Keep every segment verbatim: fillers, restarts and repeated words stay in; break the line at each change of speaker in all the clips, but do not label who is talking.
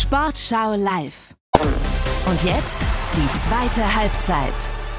Sportschau live. Und jetzt die zweite Halbzeit.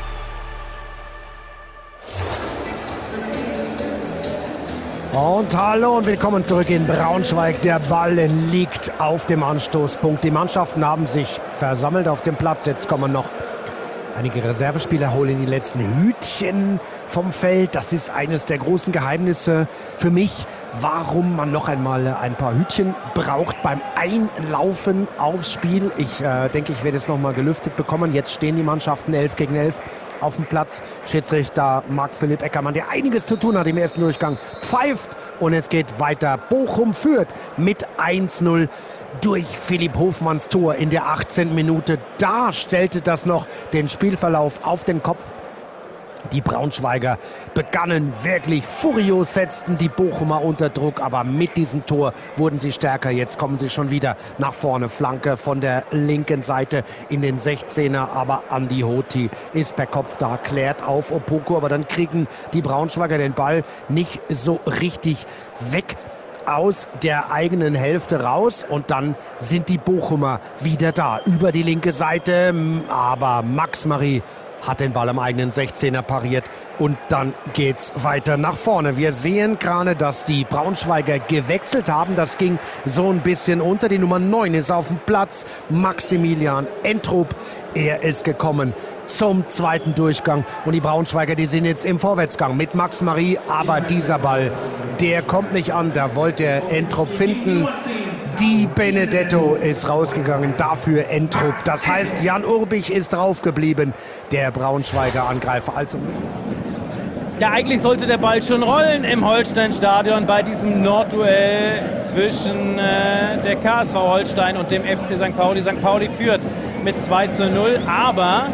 Und hallo und willkommen zurück in Braunschweig. Der Ball liegt auf dem Anstoßpunkt. Die Mannschaften haben sich versammelt auf dem Platz. Jetzt kommen noch einige Reservespieler, holen die letzten Hütchen vom Feld. Das ist eines der großen Geheimnisse für mich, warum man noch einmal ein paar Hütchen braucht beim Einlaufen aufs Spiel. Ich äh, denke, ich werde es noch mal gelüftet bekommen. Jetzt stehen die Mannschaften elf gegen elf auf dem Platz. Schiedsrichter Marc-Philipp Eckermann, der einiges zu tun hat im ersten Durchgang, pfeift und es geht weiter. Bochum führt mit eins null durch Philipp Hofmanns Tor in der achtzehnten Minute. Da stellte das noch den Spielverlauf auf den Kopf. Die Braunschweiger begannen wirklich furios, setzten die Bochumer unter Druck, aber mit diesem Tor wurden sie stärker. Jetzt kommen sie schon wieder nach vorne. Flanke von der linken Seite in den sechzehner, aber Andi Hoti ist per Kopf da, klärt auf Opoku, aber dann kriegen die Braunschweiger den Ball nicht so richtig weg aus der eigenen Hälfte raus und dann sind die Bochumer wieder da über die linke Seite, aber Max Marie hat den Ball am eigenen sechzehner pariert und dann geht's weiter nach vorne. Wir sehen gerade, dass die Braunschweiger gewechselt haben. Das ging so ein bisschen unter. Die Nummer neun ist auf dem Platz. Maximilian Entrup, er ist gekommen zum zweiten Durchgang. Und die Braunschweiger, die sind jetzt im Vorwärtsgang mit Max Marie. Aber dieser Ball, der kommt nicht an. Da wollte Entrup finden. Di Benedetto ist rausgegangen, dafür Entrup. Das heißt, Jan Urbich ist draufgeblieben, der Braunschweiger Angreifer. Also
ja, eigentlich sollte der Ball schon rollen im Holstein-Stadion bei diesem Nordduell zwischen äh, der K S V Holstein und dem F C Sankt Pauli. Sankt Pauli führt mit zwei zu null, aber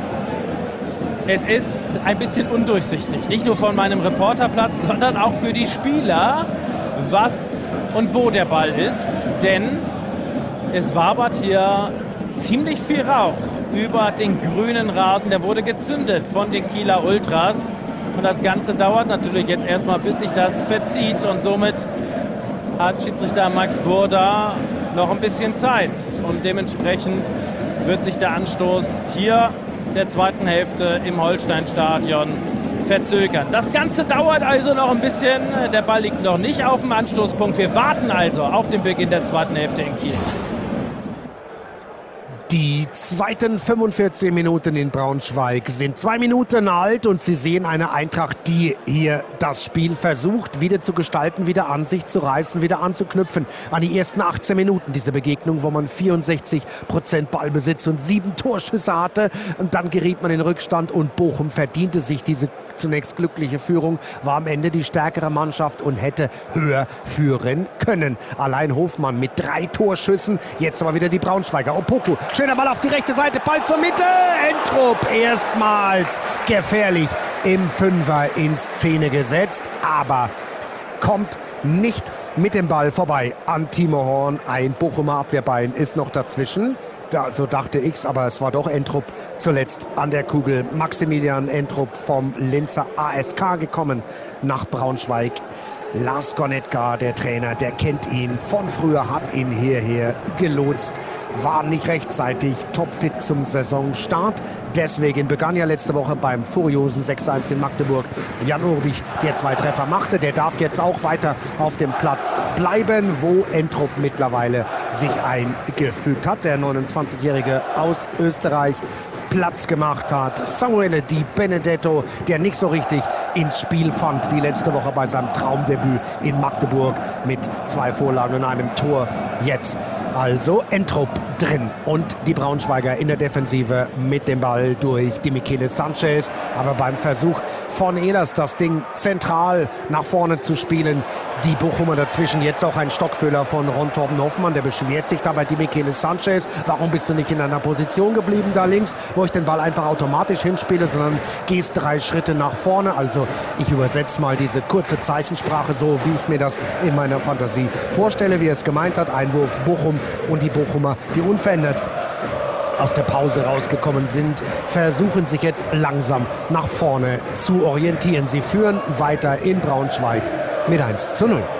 es ist ein bisschen undurchsichtig. Nicht nur von meinem Reporterplatz, sondern auch für die Spieler, was und wo der Ball ist, denn es wabert hier ziemlich viel Rauch über den grünen Rasen. Der wurde gezündet von den Kieler Ultras und das Ganze dauert natürlich jetzt erstmal, bis sich das verzieht und somit hat Schiedsrichter Max Burda noch ein bisschen Zeit und dementsprechend wird sich der Anstoß hier der zweiten Hälfte im Holstein-Stadion verzögern. Das Ganze dauert also noch ein bisschen. Der Ball liegt noch nicht auf dem Anstoßpunkt. Wir warten also auf den Beginn der zweiten Hälfte in Kiel.
Die zweiten fünfundvierzig Minuten in Braunschweig sind zwei Minuten alt und Sie sehen eine Eintracht, die hier das Spiel versucht, wieder zu gestalten, wieder an sich zu reißen, wieder anzuknüpfen an die ersten achtzehn Minuten. Diese Begegnung, wo man vierundsechzig Prozent Ballbesitz und sieben Torschüsse hatte und dann geriet man in Rückstand und Bochum verdiente sich diese zunächst glückliche Führung, war am Ende die stärkere Mannschaft und hätte höher führen können. Allein Hofmann mit drei Torschüssen, jetzt aber wieder die Braunschweiger. Opoku, schöner Ball auf die rechte Seite, Ball zur Mitte, Entrup erstmals gefährlich im Fünfer in Szene gesetzt, aber kommt nicht mit dem Ball vorbei an Timo Horn. Ein Bochumer Abwehrbein ist noch dazwischen. Da, so dachte ich's, aber es war doch Entrup zuletzt an der Kugel. Maximilian Entrup vom Linzer A S K gekommen nach Braunschweig. Lars Gonetka, der Trainer, der kennt ihn von früher, hat ihn hierher gelotst, war nicht rechtzeitig topfit zum Saisonstart. Deswegen begann ja letzte Woche beim furiosen sechs eins in Magdeburg Jan Urbich, der zwei Treffer machte. Der darf jetzt auch weiter auf dem Platz bleiben, wo Entrup mittlerweile sich eingefügt hat. Der neunundzwanzigjährige aus Österreich Platz gemacht hat. Samuele Di Benedetto, der nicht so richtig ins Spiel fand, wie letzte Woche bei seinem Traumdebüt in Magdeburg mit zwei Vorlagen und einem Tor. Jetzt also Entrup drin und die Braunschweiger in der Defensive mit dem Ball durch die Michele Sanchez. Aber beim Versuch von Ehlers, das Ding zentral nach vorne zu spielen, die Bochumer dazwischen. Jetzt auch ein Stockfüller von Ron Torben Hoffmann, der beschwert sich dabei die Michele Sanchez. Warum bist du nicht in einer Position geblieben da links, wo ich den Ball einfach automatisch hinspiele, sondern gehst drei Schritte nach vorne. Also ich übersetze mal diese kurze Zeichensprache so, wie ich mir das in meiner Fantasie vorstelle, wie er es gemeint hat. Einwurf Bochum und die Bochumer, die unverändert aus der Pause rausgekommen sind, versuchen sich jetzt langsam nach vorne zu orientieren. Sie führen weiter in Braunschweig mit eins zu null.